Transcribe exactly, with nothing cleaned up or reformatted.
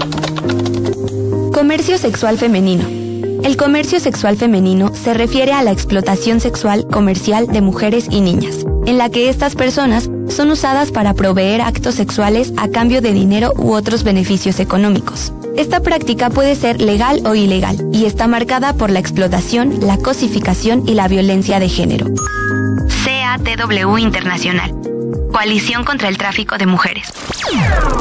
Comercio sexual femenino. El comercio sexual femenino se refiere a la explotación sexual comercial de mujeres y niñas, en la que estas personas son usadas para proveer actos sexuales a cambio de dinero u otros beneficios económicos. Esta práctica puede ser legal o ilegal y está marcada por la explotación, la cosificación y la violencia de género. C A T W Internacional. Coalición contra el tráfico de mujeres.